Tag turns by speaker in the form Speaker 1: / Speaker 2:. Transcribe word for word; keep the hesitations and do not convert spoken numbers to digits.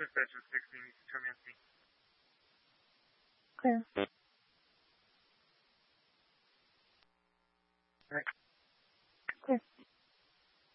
Speaker 1: Dispatch is sixteen, you can turn me on scene.
Speaker 2: Clear.
Speaker 1: All right.